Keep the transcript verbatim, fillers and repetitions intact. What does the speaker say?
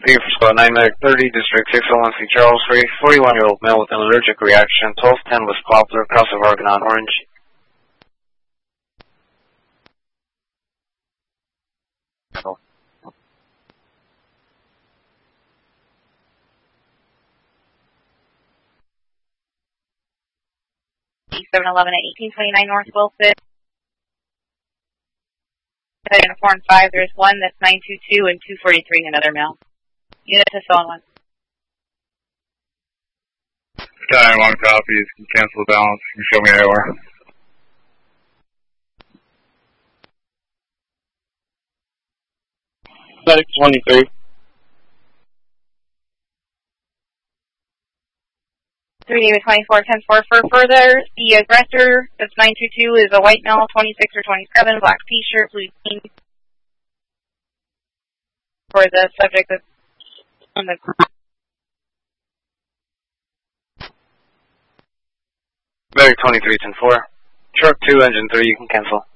three for squad nine medic thirty, District six oh one C Charles Free, forty-one-year-old male with an allergic reaction, twelve ten West Poplar, Cross of Argonaut, Orange. Oh. seven eleven at eighteen twenty-nine North Wilson. In four and five, there's one that's nine two two and two forty-three, another male. Unit to Solon one. Sky one copies. Can cancel the balance. Can you show me A O R? Medic twenty-three. three David twenty-four ten four. For further, the aggressor that's nine two two is a white male, twenty-six or twenty-seven, black t-shirt, blue jeans. For the subject that's on the Medic twenty-three ten four. Truck two, engine three, you can cancel.